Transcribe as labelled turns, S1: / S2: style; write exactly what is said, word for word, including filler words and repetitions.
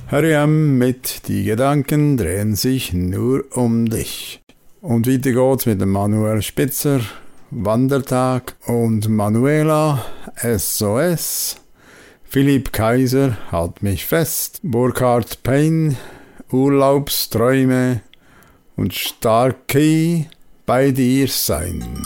S1: Harry M. mit Die Gedanken drehen sich nur um dich. Und weiter geht's mit dem Manuel Spitzer, Wandertag, und Manuela, S O S. Philipp Kaiser, Halt mich fest. Burkhard Payne, Urlaubsträume. Und Starkey, Bei dir sein.